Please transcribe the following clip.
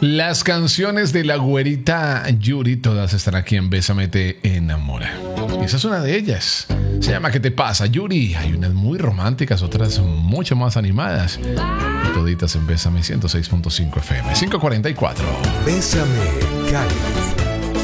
Las canciones de la güerita Yuri, todas están aquí en Bésame Te Enamora. Y esa es una de ellas. Se llama ¿Qué te pasa, Yuri? Hay unas muy románticas, otras mucho más animadas. Toditas en Bésame 106.5 FM. 5:44. Bésame, Cali.